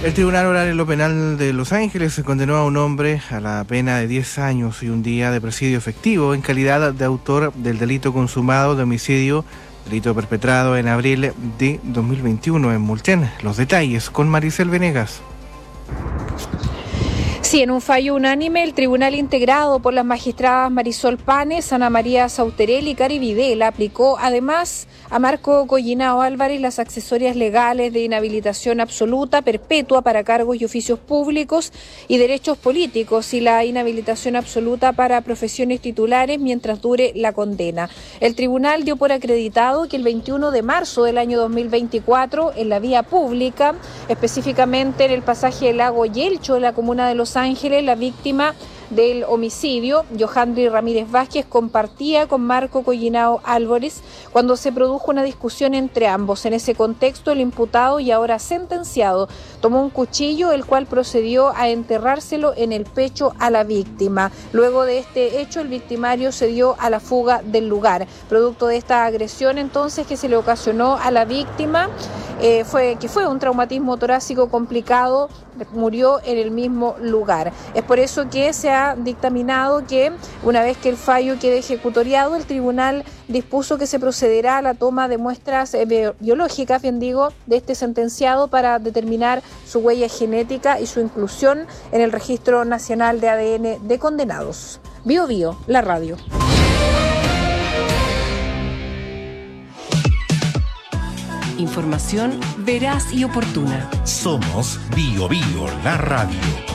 El Tribunal Oral en lo Penal de Los Ángeles condenó a un hombre a la pena de 10 años y un día de presidio efectivo en calidad de autor del delito consumado de homicidio, delito perpetrado en abril de 2021 en Mulchen. Los detalles con Maricel Venegas. Sí, en un fallo unánime, el tribunal integrado por las magistradas Marisol Panes, Ana María Sauterel y Cari Videla aplicó además a Marco Collinao Álvarez las accesorias legales de inhabilitación absoluta, perpetua para cargos y oficios públicos y derechos políticos y la inhabilitación absoluta para profesiones titulares mientras dure la condena. El tribunal dio por acreditado que el 21 de marzo del año 2024, en la vía pública, específicamente en el pasaje Lago Yelcho de la comuna de Los Ángeles, la víctima del homicidio, Johandri Ramírez Vázquez, compartía con Marco Collinao Álvarez cuando se produjo una discusión entre ambos. En ese contexto, el imputado y ahora sentenciado tomó un cuchillo, el cual procedió a enterrárselo en el pecho a la víctima. Luego de este hecho, el victimario se dio a la fuga del lugar. Producto de esta agresión, entonces, que se le ocasionó a la víctima, fue un traumatismo torácico complicado, murió en el mismo lugar. Es por eso que se ha dictaminado que, una vez que el fallo quede ejecutoriado, el tribunal dispuso que se procederá a la toma de muestras biológicas, de este sentenciado para determinar su huella genética y su inclusión en el Registro Nacional de ADN de Condenados. Bio Bio, la radio. Información veraz y oportuna. Somos Bio Bio, la radio.